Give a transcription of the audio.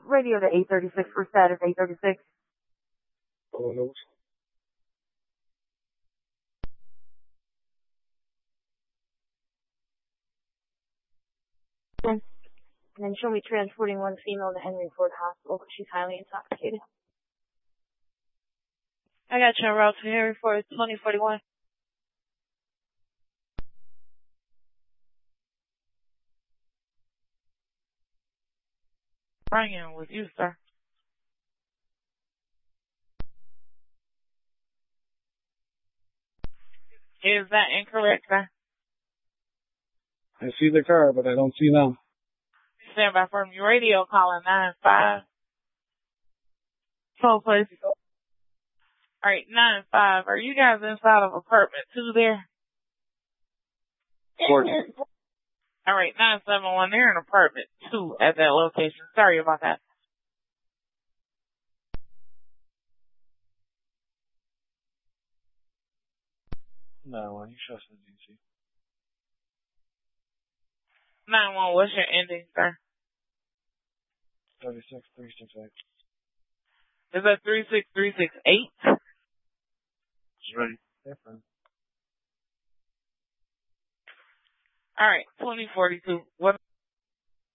radio to 836 for status, 836. Oh, no. And then show me transporting one female to Henry Ford Hospital because she's highly intoxicated. I got you en route to Henry Ford 2041. Brian, with you, sir. Is that incorrect, sir? I see the car, but I don't see them. Stand by from your radio calling 95. So, please. Alright, 95. Are you guys inside of apartment 2 there? Alright, 971. They're in apartment 2 at that location. Sorry about that. No, you should have DC. 91, what's your ending, sir? 36368. Is that 36368? It's ready. Different. Alright, 2042. What